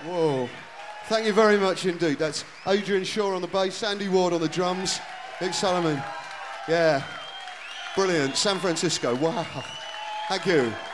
Whoa. Thank you very much indeed. That's Adrian Shaw on the bass, Sandy Ward on the drums, Nick Solomon. Yeah. Brilliant. San Francisco. Wow. Thank you.